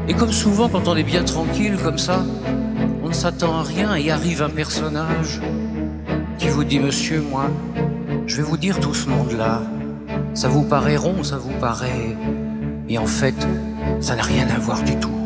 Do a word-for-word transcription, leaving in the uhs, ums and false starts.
Et comme souvent quand on est bien tranquille comme ça, on ne s'attend à rien et arrive un personnage qui vous dit: monsieur, moi, je vais vous dire tout ce monde-là, ça vous paraît rond, ça vous paraît... Et en fait, ça n'a rien à voir du tout.